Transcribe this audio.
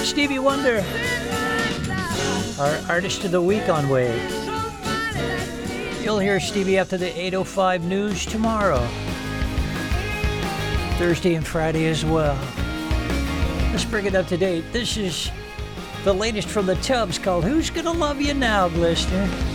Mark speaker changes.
Speaker 1: Stevie Wonder, our Artist of the Week on Wave. You'll hear Stevie after the 8:05 news tomorrow. Thursday and Friday as well. Let's bring it up to date. This is the latest from the Tubs called Who's Gonna Love You Now, Glister?